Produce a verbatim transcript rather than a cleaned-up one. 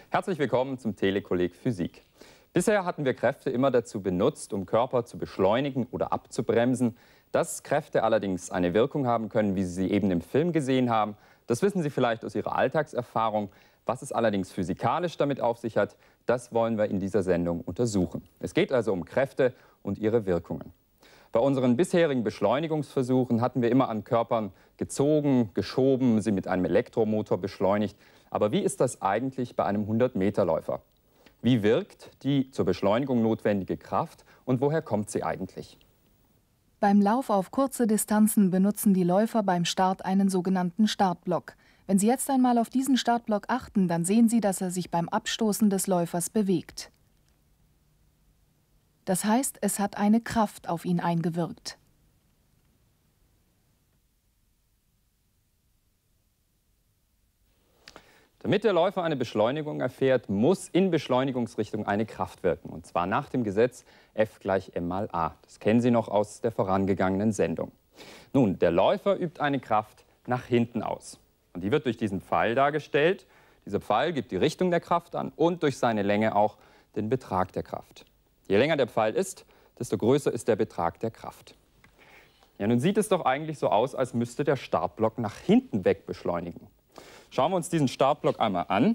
Herzlich willkommen zum Telekolleg Physik. Bisher hatten wir Kräfte immer dazu benutzt, um Körper zu beschleunigen oder abzubremsen. Dass Kräfte allerdings eine Wirkung haben können, wie Sie sie eben im Film gesehen haben, das wissen Sie vielleicht aus Ihrer Alltagserfahrung. Was es allerdings physikalisch damit auf sich hat, das wollen wir in dieser Sendung untersuchen. Es geht also um Kräfte und ihre Wirkungen. Bei unseren bisherigen Beschleunigungsversuchen hatten wir immer an Körpern gezogen, geschoben, sie mit einem Elektromotor beschleunigt. Aber wie ist das eigentlich bei einem hundert-Meter-Läufer? Wie wirkt die zur Beschleunigung notwendige Kraft und woher kommt sie eigentlich? Beim Lauf auf kurze Distanzen benutzen die Läufer beim Start einen sogenannten Startblock. Wenn Sie jetzt einmal auf diesen Startblock achten, dann sehen Sie, dass er sich beim Abstoßen des Läufers bewegt. Das heißt, es hat eine Kraft auf ihn eingewirkt. Damit der Läufer eine Beschleunigung erfährt, muss in Beschleunigungsrichtung eine Kraft wirken. Und zwar nach dem Gesetz F gleich m mal a. Das kennen Sie noch aus der vorangegangenen Sendung. Nun, der Läufer übt eine Kraft nach hinten aus. Und die wird durch diesen Pfeil dargestellt. Dieser Pfeil gibt die Richtung der Kraft an und durch seine Länge auch den Betrag der Kraft. Je länger der Pfeil ist, desto größer ist der Betrag der Kraft. Ja, nun sieht es doch eigentlich so aus, als müsste der Startblock nach hinten weg beschleunigen. Schauen wir uns diesen Startblock einmal an.